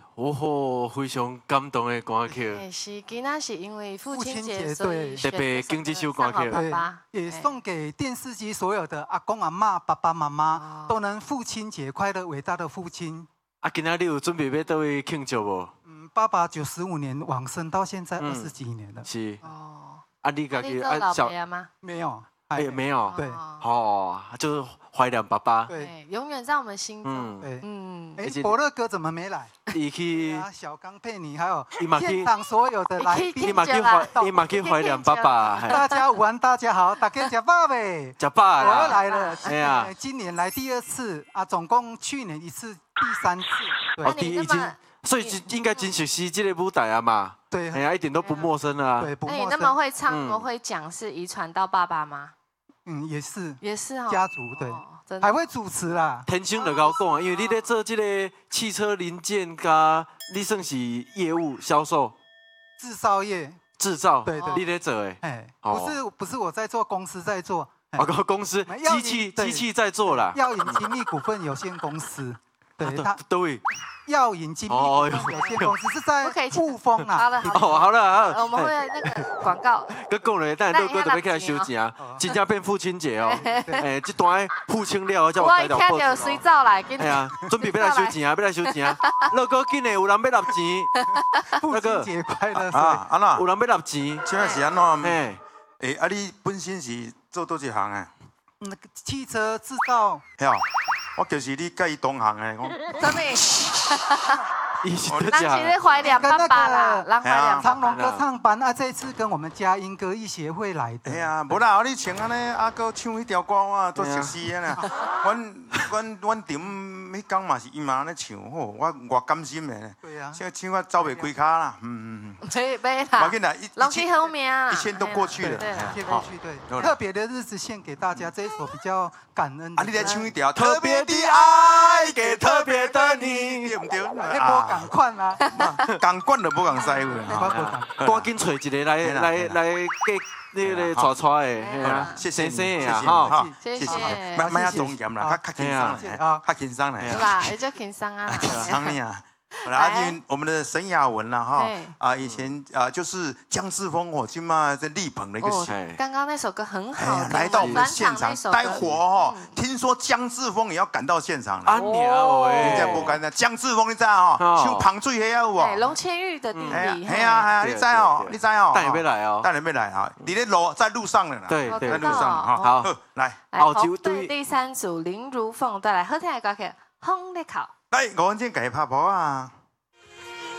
哦，非常感动的歌曲。 是，今仔是因为父亲节， 对所以特别经这首歌曲， 爸爸也送给电视机所有的阿公阿嬷、爸爸妈妈，都能父亲节快乐，伟大的父亲。 啊，今仔你有准备要倒位庆祝无？ 爸爸95年往生，到现在20几年了。 是。 哦。 啊，你家己啊小吗？ 没有， 没有。 对。 哦，就是怀念爸爸。 对， 永远在我们心中。 对， 哎， 伯乐哥怎么没来？ 伊去小刚佩妮，还有现场所有的来宾， 伊嘛去怀念爸爸。 大家午安，大家好，大家吃饱未？ 吃饱啦。我来了， 哎呀， 今年来第2次啊，总共去年1次，第3次。 哦，已经，所以应该真熟悉这个舞台啊嘛。 对， 哎呀，一点都不陌生啊。 对，不陌生。 那么会唱，那么会讲，是遗传到爸爸吗？ 也是， 也是哦， 家族对，还会主持啦。 天生就高讲啊，因为你在做这个汽车零件加，你算是业务销售， 制造业， 制造， 对， 你在做诶。 哎，不是我在做，公司在做。 公司机器在做啦。 耀影精密股份有限公司，对， 对。 耀影精密股份有限公司是在富丰啊。 好了， 我们会那个广告。 佮讲咧，等下乐哥准备起来收钱啊，真正变父亲节哦。哎，这段父亲了，叫我带条报纸。 我听到水走来， 哎呀，准备要来收钱啊，要来收钱啊。乐哥紧嘞，有人要纳钱。 父亲节快乐啊！安怎？ 有人要纳钱。 现在是安怎？哎，啊，你本身是做多一行啊？ 汽车制造。 吓，我就是你介意同行的。 什么？ 人是在怀念爸爸啦，人怀念长隆歌唱班啊，这次跟我们嘉音歌艺协会来的。 哎呀，无啦，你唱安尼，啊，搁唱迄条歌，我做熟悉的啦。阮店迄天嘛是伊嘛安尼唱，吼，我甘心的。 对啊。 现在唱我走袂开卡啦， 没啦。 要紧啦， 拢去后面啊。 一切都过去了。 对，过去对。特别的日子献给大家，这一首比较感恩。 啊，你来唱一条特别的爱给特别的你， 对唔对？ 赶快啊！ 赶快就无共师傅， 赶紧找一个来给那个带带的， 谢谢谢啊， 哈，谢谢， 卖啊庄严啦，较轻松啦，较轻松啦， 是吧？比较轻松啊， 轻松呀。我们的沈雅文啦，哈以前就是江志峰哦，今嘛在力捧的一个戏。 刚刚那首歌很好， 来到我们的现场，待会哦，听说江志峰也要赶到现场了。 啊鸟哎，现在不敢了。江志峰你知哦，唱旁水黑有哦。 龙千玉的弟弟。 哎呀，你知哦，你知哦。 带你要来哦， 带你要来啊！你在路在路上了啦。 对， 在路上哈。 好， 来。 红队第3组林如凤带来好听的歌曲《风在哭》。 来，我今天给拍婆啊。